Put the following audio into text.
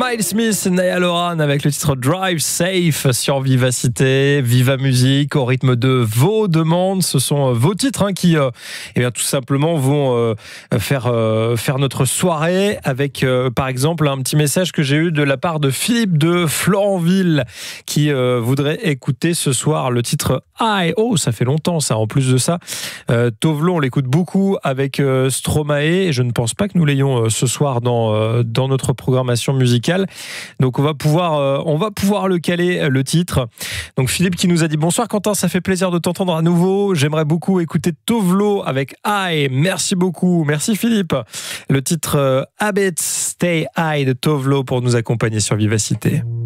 Miles Smith, Niall Horan avec le titre Drive Safe sur Vivacité, Viva Musique, au rythme de vos demandes. Ce sont vos titres qui, tout simplement, vont faire notre soirée avec, par exemple, un petit message que j'ai eu de la part de Philippe de Florenville qui voudrait écouter ce soir le titre I. Oh, ça fait longtemps ça. En plus de ça, Tove Lo, on l'écoute beaucoup avec Stromae. Je ne pense pas que nous l'ayons ce soir dans notre programmation musicale. Donc on va pouvoir le caler, le titre. Donc Philippe qui nous a dit bonsoir Quentin, ça fait plaisir de t'entendre à nouveau. J'aimerais beaucoup écouter Tove Lo avec I. Merci beaucoup. Merci Philippe. Le titre Habits Stay High de Tove Lo pour nous accompagner sur Vivacité.